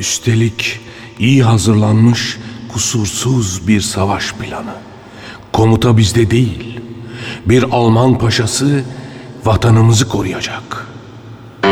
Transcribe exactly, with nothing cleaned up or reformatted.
Üstelik iyi hazırlanmış, kusursuz bir savaş planı. Komuta bizde değil. Bir Alman paşası vatanımızı koruyacak.